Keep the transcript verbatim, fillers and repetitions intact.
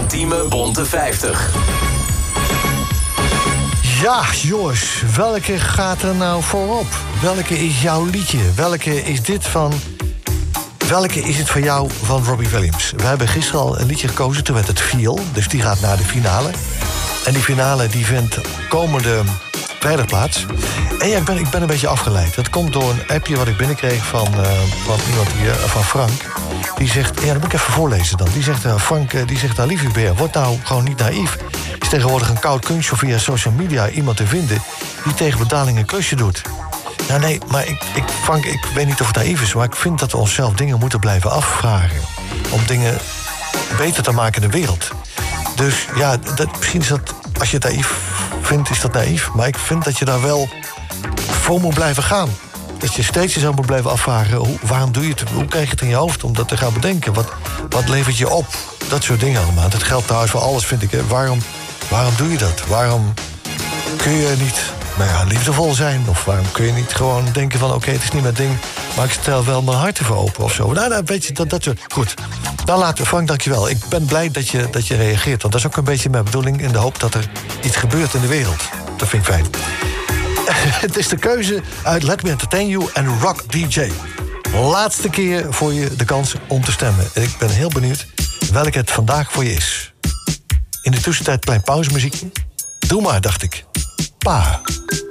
ultieme Bonte vijftig. Ja, jongens, welke gaat er nou voorop? Welke is jouw liedje? Welke is dit van... Welke is het van jou van Robbie Williams? We hebben gisteren al een liedje gekozen, toen werd het Feel. Dus die gaat naar de finale. En die finale die vindt komende vrijdag plaats. En ja, ik ben, ik ben een beetje afgeleid. Dat komt door een appje wat ik binnenkreeg van, uh, van iemand hier, van Frank. Die zegt, ja, dat moet ik even voorlezen dan. Die zegt, uh, Frank, uh, die zegt, nou, lieve Beer, word nou gewoon niet naïef. Het is tegenwoordig een koud kunstje via social media iemand te vinden die tegen betaling een klusje doet. Nou nee, maar ik, ik, Frank, ik weet niet of het naïef is, maar ik vind dat we onszelf dingen moeten blijven afvragen. Om dingen beter te maken in de wereld. Dus ja, dat, misschien is dat, als je het naïef vindt, is dat naïef. Maar ik vind dat je daar wel voor moet blijven gaan. Dat je steeds jezelf moet blijven afvragen, hoe, waarom doe je het? Hoe krijg je het in je hoofd om dat te gaan bedenken? Wat, wat levert je op? Dat soort dingen allemaal. Dat geldt trouwens voor alles, vind ik. Hè. Waarom, waarom doe je dat? Waarom kun je niet... Nou ja, liefdevol zijn? Of waarom kun je niet gewoon denken van... oké, okay, het is niet mijn ding, maar ik stel wel mijn hart ervoor open of zo. Nou, nou weet je, dat, dat soort... Goed, dan laten we... Frank, dankjewel. Ik ben blij dat je, dat je reageert. Want dat is ook een beetje mijn bedoeling... in de hoop dat er iets gebeurt in de wereld. Dat vind ik fijn. Het is de keuze uit Let Me Entertain You en Rock D J. Laatste keer voor je de kans om te stemmen. En ik ben heel benieuwd welke het vandaag voor je is. In de tussentijd klein pauzemuziekje. Doe maar, dacht ik. Pa.